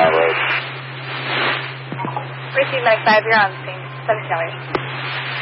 Road. Receive Medic 5, you're on scene. 7 Kelly.